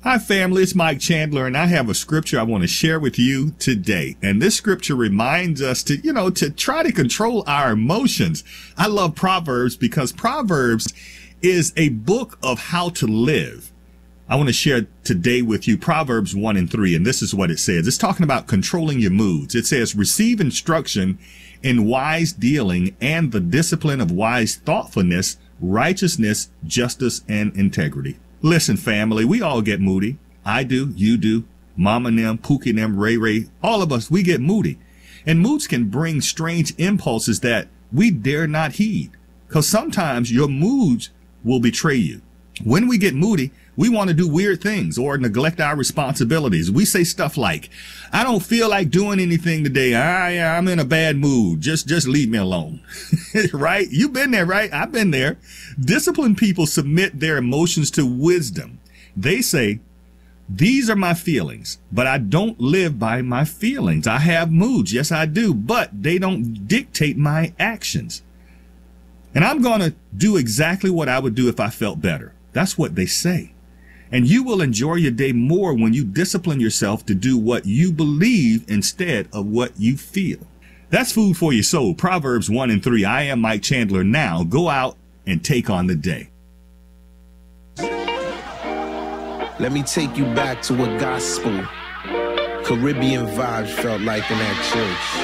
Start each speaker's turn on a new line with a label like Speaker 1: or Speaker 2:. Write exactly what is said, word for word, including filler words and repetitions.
Speaker 1: Hi, family. It's Mike Chandler, and I have a scripture I want to share with you today. And this scripture reminds us to, you know, to try to control our emotions. I love Proverbs because Proverbs is a book of how to live. I want to share today with you Proverbs one and three, and this is what it says. It's talking about controlling your moods. It says, receive instruction in wise dealing and the discipline of wise thoughtfulness, righteousness, justice, and integrity. Listen, family, we all get moody. I do, you do, Mama and them, Pookie and them, Ray Ray, all of us, we get moody. And moods can bring strange impulses that we dare not heed. Because sometimes your moods will betray you. When we get moody, we want to do weird things or neglect our responsibilities. We say stuff like, I don't feel like doing anything today. I, I'm in a bad mood. Just, just leave me alone. Right? You've been there, right? I've been there. Disciplined people submit their emotions to wisdom. They say, these are my feelings, but I don't live by my feelings. I have moods. Yes, I do, but they don't dictate my actions. And I'm going to do exactly what I would do if I felt better. That's what they say. And you will enjoy your day more when you discipline yourself to do what you believe instead of what you feel. That's food for your soul. Proverbs one and three. I am Mike Chandler. Now go out and take on the day.
Speaker 2: Let me take you back to what gospel, Caribbean vibes felt like in that church.